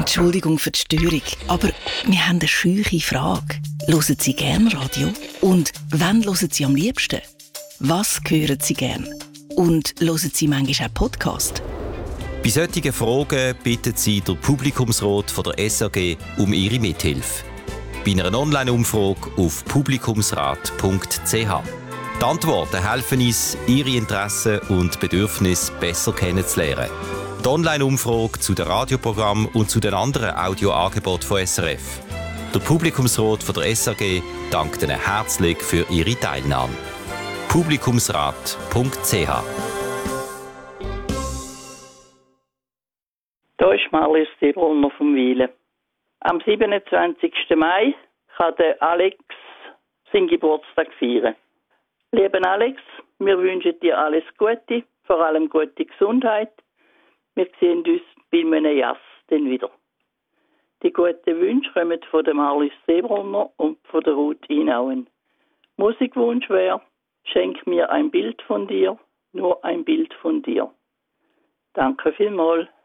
Entschuldigung für die Störung, aber wir haben eine scheuche Frage. Hören Sie gerne Radio? Und wann hören Sie am liebsten? Was hören Sie gerne? Und hören Sie manchmal auch Podcast? Bei solchen Fragen bittet Sie der Publikumsrat von der SRG um Ihre Mithilfe. Bei einer Online-Umfrage auf publikumsrat.ch. Die Antworten helfen uns, Ihre Interessen und Bedürfnisse besser kennenzulernen. Die Online-Umfrage zu den Radioprogrammen und zu den anderen Audioangeboten von SRF. Der Publikumsrat von der SRG dankt Ihnen herzlich für Ihre Teilnahme. publikumsrat.ch. Da ist Marlies Sebrunner vom Wielen. Am 27. Mai kann der Alex seinen Geburtstag feiern. Lieber Alex, wir wünschen dir alles Gute, vor allem gute Gesundheit. Wir sehen uns bei einem Jass dann wieder. Die guten Wünsche kommen von der Marlies Sebrunner und von der Ruth Inauen. Musikwunsch wäre: Schenk mir ein Bild von dir, nur ein Bild von dir. Danke vielmals.